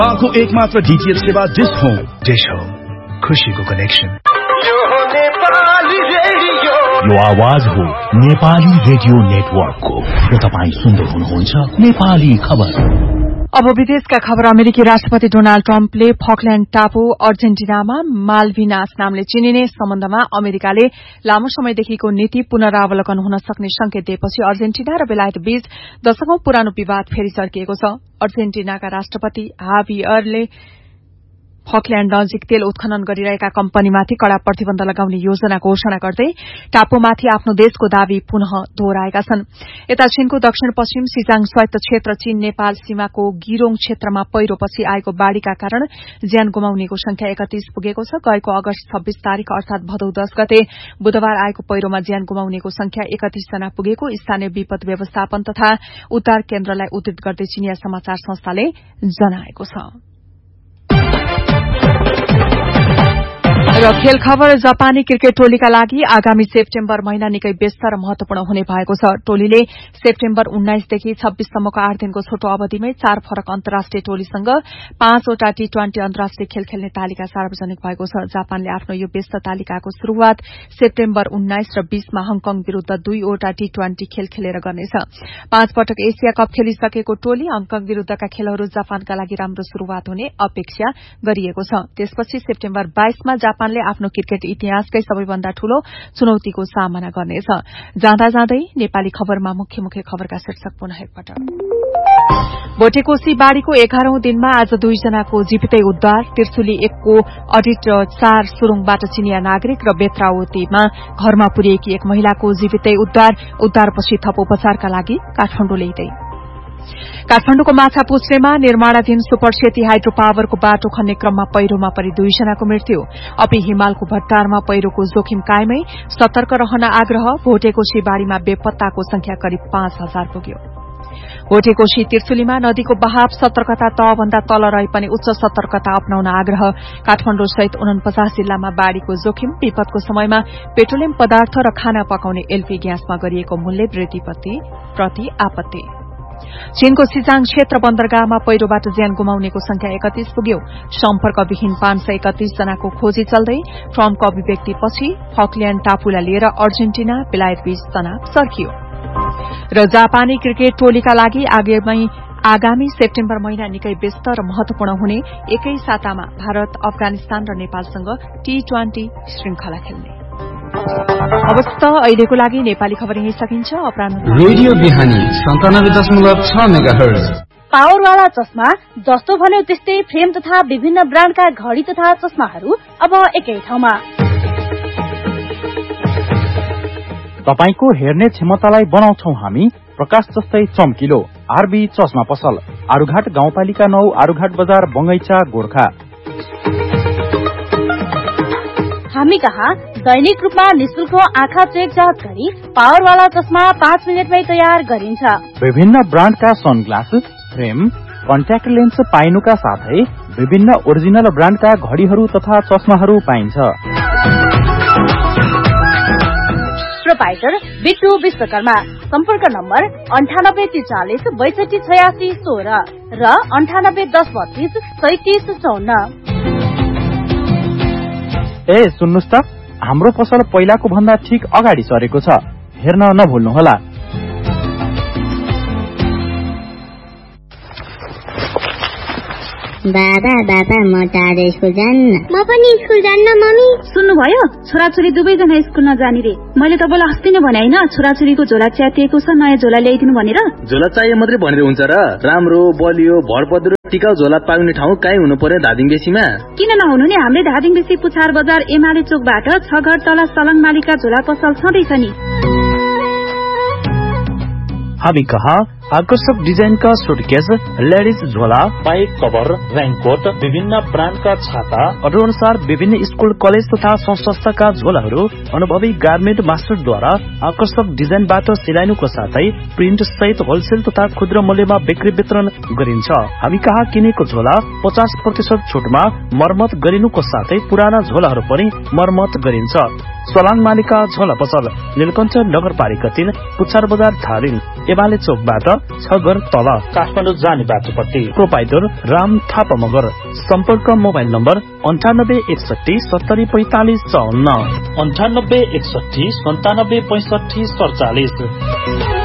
को एकमात्र डीटीएच सेवा डिश होम खुशीको कनेक्सन। यो आवाज हो नेपाली रेडियो नेटवर्कको र तपाईं सुन्दै हुनुहुन्छ नेपाली खबर। अब विदेशका खबर। अमेरिकी राष्ट्रपति डोनाल्ड ट्रम्पले फकल्याण्ड टापु अर्जेन्टिनामा माल्भिनास नामले चिनिने सम्बन्धमा अमेरिकाले लामो समयदेखिको नीति पुनरावलोकन हुन सक्ने संकेत दिएपछि अर्जेन्टिना र बेलायत बीच दशकौं पुरानो विवाद फेरि चर्किएको छ। अर्जेन्टिनाका राष्ट्रपति हाभियरले फकल्याण्ड नजिक तेल उत्खनन गरिरहेका कम्पनीमाथि कड़ा प्रतिबन्ध लगाउने योजना घोषणा गर्दै टापुमाथि आफ्नो देशको दावी पुनः दोहोऱ्याएका छन्। यता चीनको दक्षिण पश्चिम सिजाङ स्वायत्त क्षेत्र चीन नेपाल सीमाको गिरोङ क्षेत्रमा पहिरोपछि आएको बाढ़ीका कारण ज्यान गुमाउनेको संख्या 31 पुगेको छ। गएको अगस्त 26 तारिक अर्थात भदौ 10 गते बुधबार आएको पहिरोमा ज्यान गुमाउनेको संख्या 31 जना पुगेको स्थानीय विपद व्यवस्थापन तथा उद्धार केन्द्रलाई उद्धृत गर्दै चिनिया समाचार संस्थाले जनाएको छ। र खेल खबर। जापानी क्रिकेट टोलीका लागि आगामी सेप्टेम्बर महिना निकै व्यस्त र महत्वपूर्ण हुने भएको छ। टोलीले सेप्टेम्बर 19 देखि 26 सम्मको 8 दिनको छोटो अवधिमै 4 फरक अन्तर्राष्ट्रिय टोलीसँग 5 वटा टी20 अन्तर्राष्ट्रिय खेल खेल्ने तालिका सार्वजनिक भएको छ। जापानले आफ्नो यो व्यस्त तालिकाको शुरूआत सेप्टेम्बर 19 र 20 मा हङकङ विरूद्ध 2 वटा टी20 खेल खेलेर गर्नेछ। 5 पटक एशिया कप खेलिसकेको टोली हङकङ विरूद्धका खेलहरू जापानका लागि राम्रो शुरूआत हुने अपेक्षा गरिएको छ। त्यसपछि सेप्टेम्बर 22 मा जापानले आफ्नो क्रिकेट इतिहासकै सबैभन्दा ठूलो चुनौतीको सामना गर्नेछ। जाँदा जाँदै नेपाली खबरमा मुख्य खबरका शीर्षक पुनः एकपटक। भोटेकोशी बाढ़ीको 11औं दिनमा आज 2 जनाको जीवितै उद्धार। त्रिशुली 1 को अडिट 4 सुरुङबाट चिनिया नागरिक र बेत्रावतीमा घरमा पुर्याएकी 1 महिलाको जीवितै उद्धारपछि थप उपचारका लागि काठमाडौँ ल्याइदै। काठमाडौँको माछापुच्छ्रेमा निर्माणाधीन सुपर सेती हाइड्रो पावरको बाटो खन्ने क्रममा पहिरोमा परि 2 जनाको मृत्यु। अपी हिमालको भट्टारमा पहिरोको जोखिम कायमै, सतर्क रहन आग्रह। भोटेकोशी बाढ़ीमा बेपत्ताको संख्या करिब 5000 पुग्यो। भोटेकोशी त्रिशुलीमा नदीको बहाव सतर्कता तहभन्दा तल रहे पनि उच्च सतर्कता अपनाउन आग्रह। काठमाडौँ सहित 49 जिल्लामा बाढ़ीको जोखिम। विपदको समयमा पेट्रोलियम पदार्थ र खाना पकाउने एलपी ग्यासमा गरिएको मूल्य वृद्धिप्रति आपत्ति। चीनको सिजाङ क्षेत्र बन्दरगाहमा पहिरोबाट ज्यान गुमाउनेको संख्या 31 पुग्यो। सम्पर्कविहीन 531 जनाको खोजी चल्दै। ट्रम्पको अभिव्यक्तिपछि फकल्याण्ड टापुलाई लिएर अर्जेन्टिना बेलायत बीच तनाव सर्कियो। र जापानी क्रिकेट टोलीका लागि आगामी सेप्टेम्बर महिना निकै व्यस्त र महत्वपूर्ण हुने। एकै सातामा भारत, अफगानिस्तान र नेपालसँग टी20 श्रृंखला खेल्ने। अवस्था अहिलेको लागि नेपाली खबर यही सकिन्छ। अपराह्न रेडियो बिहानी 97.6 मेगाहर्ज पावरवाला चस्मा जस्तो भन्यो त्यस्तै फ्रेम तथा विभिन्न ब्रान्डका घडी तथा चस्माहरू अब एकै ठाउँमा। तपाईको हेर्ने क्षमतालाई बनाउँछौ हामी प्रकाश जस्तै चम्किलो। आरबी चस्मा पसल, आरुघाट गाउँपालिका 9, आरुघाट बजार, बंगैचा, गोरखा। हामी कहाँ दैनिक रूपमा निशुल्क आँखा चेक जाँच गरी पावरवाला चस्मा 5 मिनटमै तयार गरिन्छ। विभिन्न ब्रान्डका सनग्लास, फ्रेम, कन्ट्याक्ट लेन्स पाइनुका साथै विभिन्न ओरिजिनल ब्रान्डका घडीहरू तथा चस्माहरू पाइन्छ। प्रोपाइटर बिट्टु विश्वकर्मा। सम्पर्क नम्बर 9843 6286 16 र 9810 32 3754। ए सुन्नुस् त, हाम्रो पसल पहिलाको भन्दा ठीक अगाडि सरेको छ। हेर्न नभुल्नुहोला। बाबा म टाढो स्कुल जान्न। म पनि स्कुल जान्न मम्मी। सुन्नुभयो, छोराछोरी दुवैजना स्कुल नजाने रे। मैले तपाईँलाई अस्ति नै भने हैन, छोराछोरीको झोला च्यातिएको छ, नयाँ झोला ल्याइदिनु भनेर। झोला चाहिए मात्रै भनेर हुन्छ र? राम्रो बलियो भरपद्रो टिकाउ झोला पाउने ठाउँ कहीँ हुनु पर्यो धादिङ बेसीमा। किन नहुनु नि, हाम्रै धादिङ बेसी पुछार बजार एमाले चोकबाट 6 घर तल सलङ मालिका झोला पसल छँदैछ नि। हामी कहाँ आकर्षक डिजाइन का सुटकेस, लेडीज झोला, बाइक कभर, रेनकोट, विभिन्न ब्रांड का छाता, अनुसार विभिन्न स्कूल कॉलेज तथा संस्था का झोलाहरू अनुभवी गार्मेन्ट मास्टर द्वारा आकर्षक डिजाइन बाट सिलाइनुको साथै प्रिन्ट सहित होलसेल तथा खुद्रा मूल्यमा बिक्री वितरण गरिन्छ। हामी कहाँ किनेको झोला 50% छुटमा मर्मत गरिनुको साथै पुराना झोलाहरू पनि मर्मत गरिन्छ। सलाङ मालिका झोला पसल, नीलकण्ठ नगरपालिका 3, पुच्छार बजार, धादिङ। एबाले चोकबाट 6 घर तल काठमाडौँ जाने बाटोपट्टि। प्रोपाइटर राम थापा मगर। सम्पर्क मोबाइल नम्बर 9861704554 9861976547।